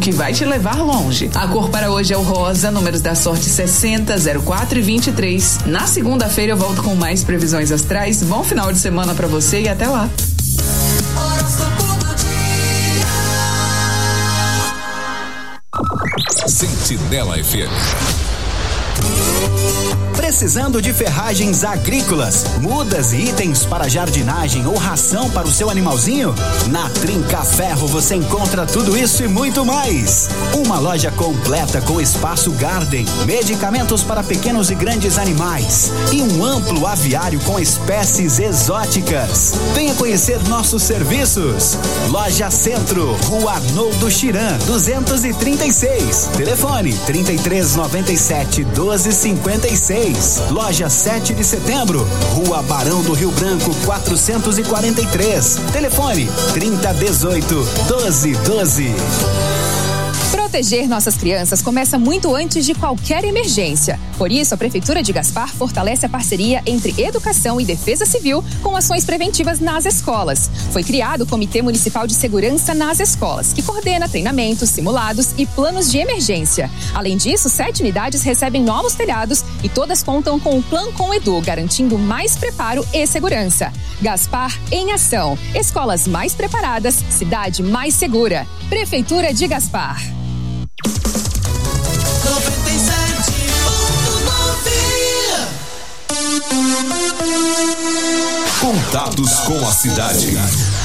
que vai te levar longe. A cor para hoje é o rosa, números da sorte 60, 04 e 23. Na segunda-feira eu volto com mais previsões astrais. Bom final de semana para você e até lá. Sentinela FM. Precisando de ferragens agrícolas, mudas e itens para jardinagem ou ração para o seu animalzinho? Na Trinca Ferro você encontra tudo isso e muito mais. Uma loja completa com espaço garden, medicamentos para pequenos e grandes animais e um amplo aviário com espécies exóticas. Venha conhecer nossos serviços. Loja Centro, Rua Arnoldo Chiran, 236. Telefone 3397 1256. Loja 7 de Setembro, Rua Barão do Rio Branco, 443. Telefone 3018 1212. Proteger nossas crianças começa muito antes de qualquer emergência. Por isso, a Prefeitura de Gaspar fortalece a parceria entre Educação e Defesa Civil com ações preventivas nas escolas. Foi criado o Comitê Municipal de Segurança nas Escolas, que coordena treinamentos, simulados e planos de emergência. Além disso, 7 unidades recebem novos telhados e todas contam com o Plan com Edu, garantindo mais preparo e segurança. Gaspar em ação. Escolas mais preparadas, cidade mais segura. Prefeitura de Gaspar. 97.9. Contatos com a cidade.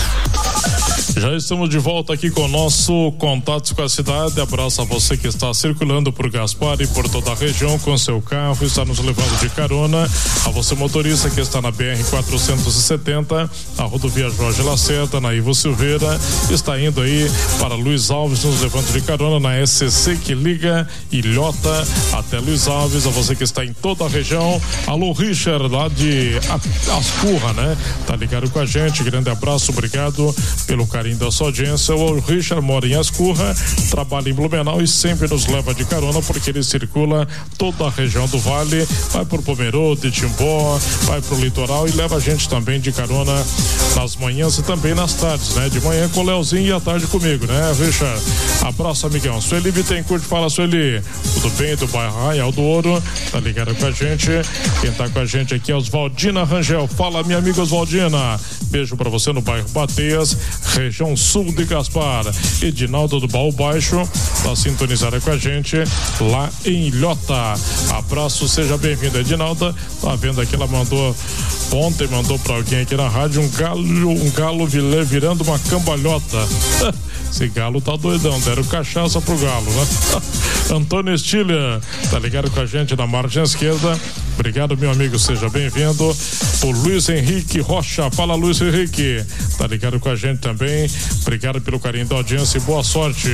Já estamos de volta aqui com o nosso Contatos com a Cidade. Abraço a você que está circulando por Gaspar e por toda a região com seu carro, está nos levando de carona. A você motorista que está na BR-470, a rodovia Jorge Lacerda, na Ivo Silveira, está indo aí para Luiz Alves, nos levando de carona na SCC que liga Ilhota até Luiz Alves. A você que está em toda a região. Alô, Richard, lá de Ascurra, né? Tá ligado com a gente. Grande abraço, obrigado pelo carinho da sua audiência. O Richard mora em Ascurra, trabalha em Blumenau e sempre nos leva de carona porque ele circula toda a região do Vale, vai por Pomerode, Timbó, vai pro litoral e leva a gente também de carona nas manhãs e também nas tardes, né? De manhã com o Leozinho e à tarde comigo, né, Richard? Abraço, amigão. Sueli Bittencourt, fala, Sueli. Tudo bem? Do bairro Arraial do Ouro, tá ligado com a gente? Quem tá com a gente aqui é Oswaldina Rangel. Fala, minha amiga Oswaldina. Beijo pra você no bairro Bateias, região sul de Gaspar. Edinaldo do Baú Baixo tá sintonizada com a gente lá em Ilhota. Abraço, seja bem-vinda, Edinalda. Tá vendo aqui, ela mandou ontem, mandou pra alguém aqui na rádio um galo virando uma cambalhota. Esse galo tá doidão, deram cachaça pro galo, né? Antônio Estilha, tá ligado com a gente na margem esquerda. Obrigado, meu amigo, seja bem-vindo. O Luiz Henrique Rocha, fala, Luiz Henrique, tá ligado com a gente também. Obrigado pelo carinho da audiência e boa sorte.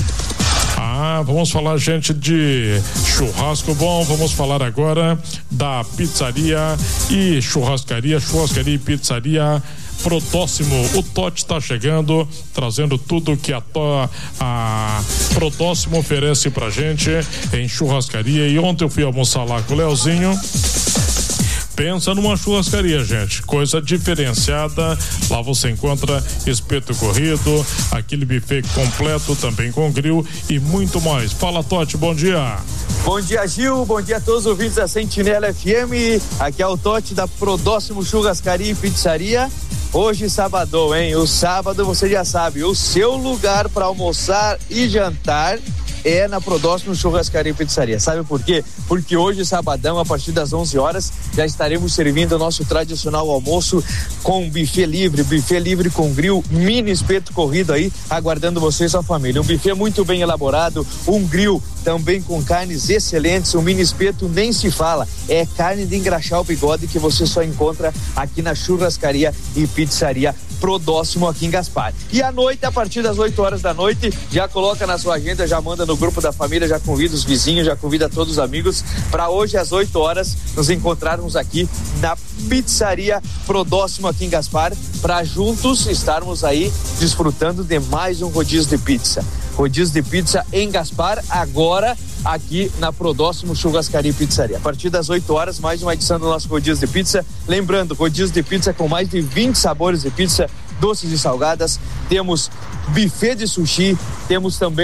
Vamos falar, gente, de churrasco bom. Vamos falar agora da pizzaria e churrascaria e pizzaria Prodóximo. O Totti está chegando, trazendo tudo que a Prodóximo oferece pra gente em churrascaria. E ontem eu fui almoçar lá com o Leozinho. Pensa numa churrascaria, gente, coisa diferenciada. Lá você encontra espeto corrido, aquele buffet completo também com grill e muito mais. Fala, Totti, bom dia. Bom dia, Gil, bom dia a todos os ouvintes da Sentinela FM. Aqui é o Totti da Prodóximo Churrascaria e Pizzaria. Hoje sabadão, hein? O sábado, você já sabe, o seu lugar para almoçar e jantar é na Prodóximo Churrascaria e Pizzaria. Sabe por quê? Porque hoje, sabadão, a partir das 11 horas, já estaremos servindo o nosso tradicional almoço com buffet livre com grill, mini espeto corrido aí, aguardando você e sua família. Um buffet muito bem elaborado, um grill também com carnes excelentes, um mini espeto nem se fala, é carne de engraxar o bigode que você só encontra aqui na Churrascaria e Pizzaria Prodóximo aqui em Gaspar. E à noite, a partir das 8 horas da noite, já coloca na sua agenda, já manda no grupo da família, já convida os vizinhos, já convida todos os amigos para hoje às 8 horas nos encontrarmos aqui na Pizzaria Prodóximo aqui em Gaspar, para juntos estarmos aí desfrutando de mais um rodízio de pizza. Rodízio de pizza em Gaspar, agora aqui na Prodóximo Churrascaria e Pizzaria. A partir das 8 horas, mais uma edição do nosso rodízio de pizza. Lembrando, rodízio de pizza com mais de 20 sabores de pizza, doces e salgadas. Temos buffet de sushi, temos também